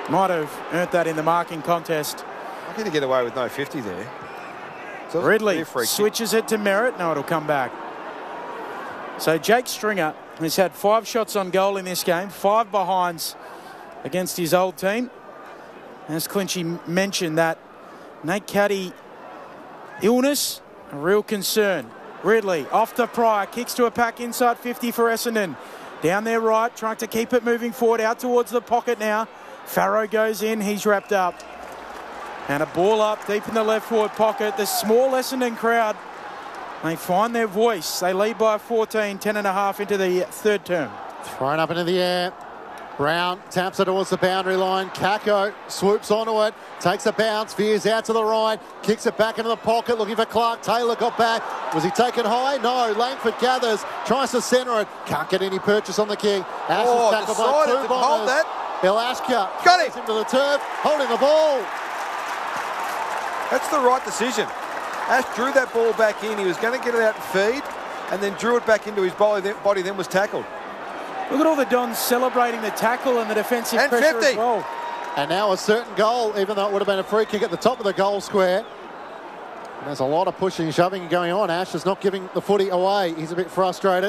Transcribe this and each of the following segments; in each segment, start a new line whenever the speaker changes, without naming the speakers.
Might have earned that in the marking contest.
I'm going to get away with no 50 there. So
Ridley switches it to Merritt. No, it'll come back. So Jake Stringer has had 5 shots on goal in this game, 5 behinds against his old team. As Clinchy mentioned, that Nate Caddy illness, a real concern. Ridley off to Pryor, kicks to a pack inside 50 for Essendon. Down there right, trying to keep it moving forward, out towards the pocket now. Farrow goes in, he's wrapped up. And a ball up deep in the left forward pocket. The small Essendon crowd, they find their voice. They lead by 14, 10.5 into the third term.
Thrown up into the air. Brown taps it towards the boundary line. Kako swoops onto it, takes a bounce, veers out to the right, kicks it back into the pocket, looking for Clark. Taylor got back. Was he taken high? No. Langford gathers, tries to centre it. Can't get any purchase on the kick. Ash is tackled by 2 Bombers.
Hold that.
Ilaska
got him
into the turf, holding the ball.
That's the right decision. Ash drew that ball back in. He was going to get it out and feed, and then drew it back into his body, then was tackled.
Look at all the Dons celebrating the tackle and the defensive
and
pressure
50.
as well.
And now a certain goal, even though it would have been a free kick at the top of the goal square. And there's a lot of pushing and shoving going on. Ash is not giving the footy away. He's a bit frustrated.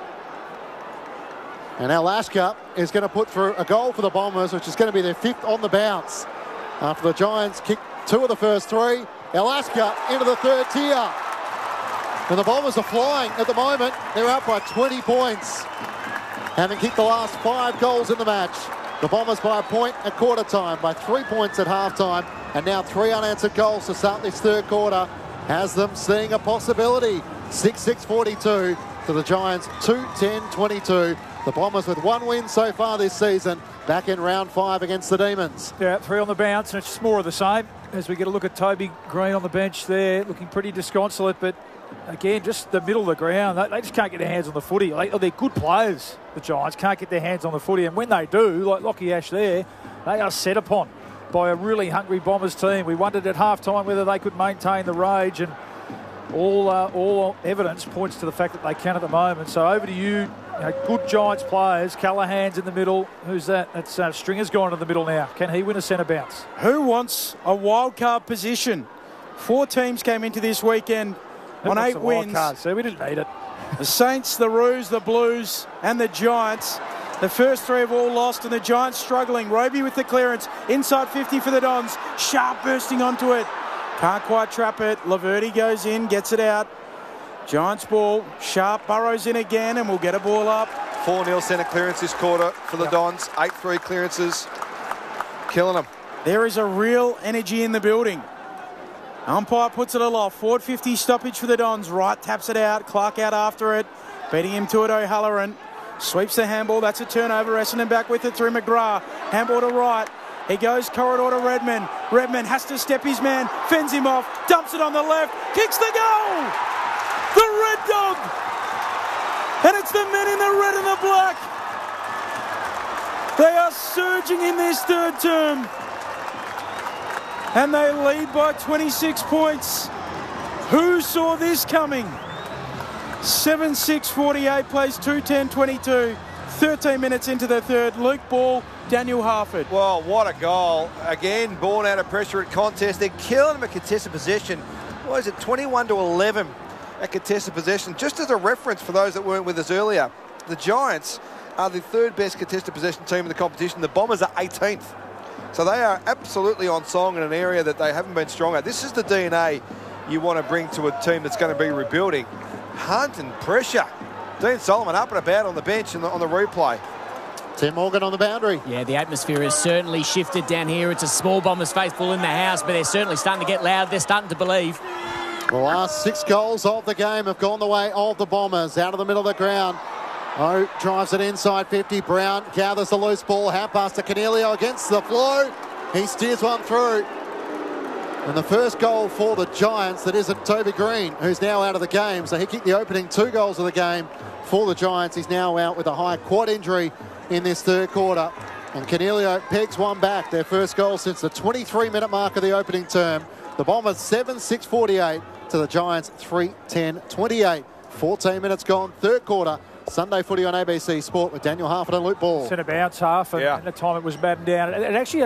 And now Lasker is going to put through a goal for the Bombers, which is going to be their 5th on the bounce. After the Giants kicked 2 of the first 3, Alaska into the 3rd tier. And the Bombers are flying at the moment. They're up by 20 points. Having kicked the last 5 goals in the match. The Bombers by a point at quarter time, by 3 points at half time, and now 3 unanswered goals to start this third quarter has them seeing a possibility. 6-6-42 to the Giants, 2-10-22. The Bombers with 1 win so far this season, back in round 5 against the Demons.
Yeah, 3 on the bounce, and it's just more of the same. As we get a look at Toby Green on the bench there, looking pretty disconsolate, but again, just the middle of the ground. They just can't get their hands on the footy. They're good players, the Giants, can't get their hands on the footy. And when they do, like Lockie Ash there, they are set upon by a really hungry Bombers team. We wondered at half-time whether they could maintain the rage, and all evidence points to the fact that they can at the moment. So over to you. Good Giants players. Callahan's in the middle. Who's that? That's Stringer's gone to the middle now. Can he win a centre bounce?
Who wants a wild card position? 4 teams came into this weekend on 8 wins.
So we didn't need it.
The Saints, the Roos, the Blues and the Giants. The first 3 have all lost, and the Giants struggling. Roby with the clearance. Inside 50 for the Dons. Sharp bursting onto it. Can't quite trap it. Laverty goes in, gets it out. Giants ball. Sharp burrows in again, and we'll get a ball up.
4-0 centre clearance this quarter for the Dons. 8-3 clearances. Killing them.
There is a real energy in the building. Umpire puts it aloft. Forward 50 stoppage for the Dons. Wright taps it out. Clark out after it. Beating him to it, O'Halloran. Sweeps the handball. That's a turnover. Essendon back with it through McGrath. Handball to Wright. He goes corridor to Redmond. Redmond has to step his man. Fends him off. Dumps it on the left. Kicks the goal! The Red Dog! And it's the men in the red and the black. They are surging in this third term. And they lead by 26 points. Who saw this coming? 7-6-48 plays 2-10-22. 13 minutes into the third. Luke Ball, Daniel Harford.
Well, what a goal. Again, born out of pressure at contest. They're killing them at contested possession. What is it, 21-11 at contested possession? Just as a reference for those that weren't with us earlier, the Giants are the 3rd best contested possession team in the competition. The Bombers are 18th. So they are absolutely on song in an area that they haven't been strong at. This is the DNA you want to bring to a team that's going to be rebuilding. Hunt and pressure. Dean Solomon up and about on the bench and on the replay.
Tim Morgan on the boundary.
Yeah, the atmosphere has certainly shifted down here. It's a small Bombers faithful in the house, but they're certainly starting to get loud. They're starting to believe.
The last 6 goals of the game have gone the way of the Bombers. Out of the middle of the ground. Oh, drives it inside 50. Brown gathers the loose ball. Hand pass to Canelio against the flow. He steers one through. And the first goal for the Giants, that isn't Toby Green, who's now out of the game. So he kicked the opening 2 goals of the game for the Giants. He's now out with a high quad injury in this third quarter. And Canelio pegs one back, their first goal since the 23-minute mark of the opening term. The Bombers 7-6-48 to the Giants 3-10-28. 14 minutes gone, third quarter. Sunday footy on ABC Sport with Daniel Harford and Luke Ball.
Centre bounce half, and at the time it was battened down. It actually